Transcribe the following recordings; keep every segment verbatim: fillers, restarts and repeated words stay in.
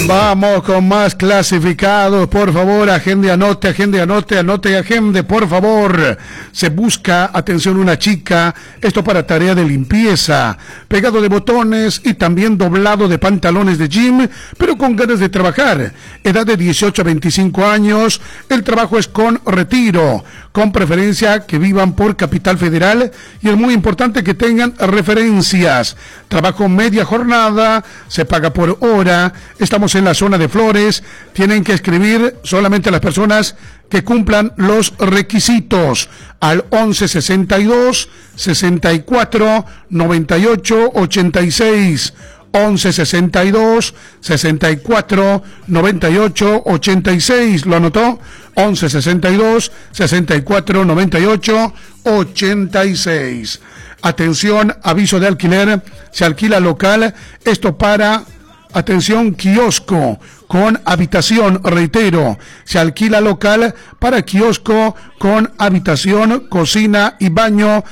Vamos con más clasificados, por favor, agende, anote, agende, anote, anote, agende, por favor. Se busca, atención, una chica, esto para tarea de limpieza, pegado de botones y también doblado de pantalones de gym, pero con ganas de trabajar. Edad de dieciocho a veinticinco años, el trabajo es con retiro, con preferencia que vivan por Capital Federal y es muy importante que tengan referencias. Trabajo media jornada, se paga por hora, estamos en la zona de Flores, tienen que escribir solamente a las personas que cumplan los requisitos al once sesenta y dos sesenta y cuatro noventa y ocho ochenta y seis. once sesenta y dos sesenta y cuatro noventa y ocho ochenta y seis. ¿Lo anotó? once sesenta y dos sesenta y cuatro noventa y ocho ochenta y seis. Atención, aviso de alquiler, se alquila local, esto para, atención, kiosco con habitación, reitero, se alquila local para kiosco con habitación, cocina y baño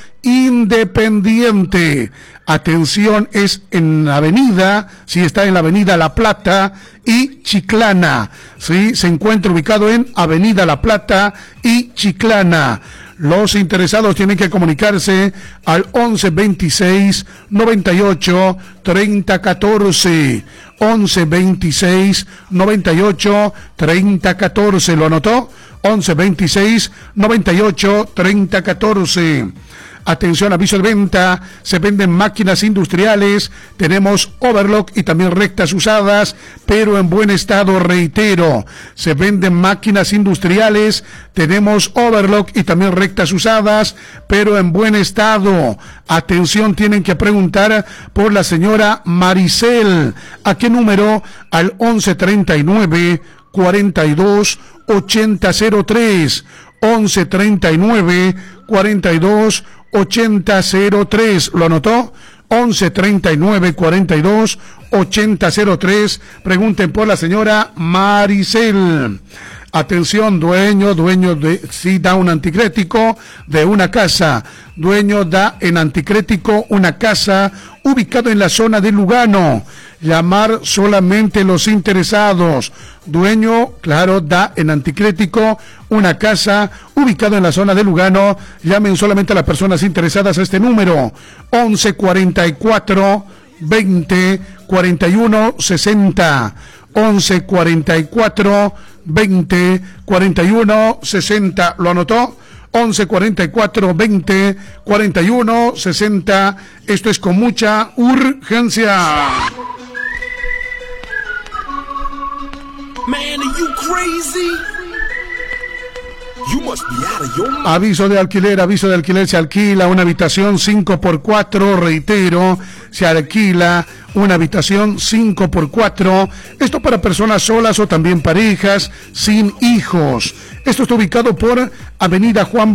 independiente. Atención, es en la avenida, si está en la avenida La Plata y Chiclana, sí, se encuentra ubicado en avenida La Plata y Chiclana. Los interesados tienen que comunicarse al once veintiséis noventa y ocho treinta catorce. once veintiséis noventa y ocho treinta catorce. ¿Lo anotó? once veintiséis noventa y ocho treinta catorce. Atención, aviso de venta, se venden máquinas industriales, tenemos overlock y también rectas usadas, pero en buen estado, reitero, se venden máquinas industriales, tenemos overlock y también rectas usadas, pero en buen estado. Atención, tienen que preguntar por la señora Maricel. ¿A qué número? Al once treinta y nueve cuarenta y dos ochenta cero tres. once treinta y nueve cuarenta y dos ochenta cero tres. ¿Lo anotó? once treinta y nueve cuarenta y dos ochenta cero tres. Pregunten por la señora Maricel. Atención, dueño, dueño de, sí da un anticrético de una casa, dueño da en anticrético una casa ubicado en la zona de Lugano, llamar solamente los interesados, dueño, claro, da en anticrético una casa ubicado en la zona de Lugano, llamen solamente a las personas interesadas a este número, once cuarenta y cuatro veinte cuarenta y uno sesenta. once cuarenta y cuatro veinte cuarenta y uno sesenta. ¿Lo anotó? once cuarenta y cuatro veinte cuarenta y uno sesenta. Esto es con mucha urgencia. Man, are you crazy? You must be out of your mind. Aviso de alquiler, aviso de alquiler, se alquila una habitación cinco por cuatro, reitero, se alquila una habitación cinco por cuatro, esto para personas solas o también parejas sin hijos. Esto está ubicado por Avenida Juan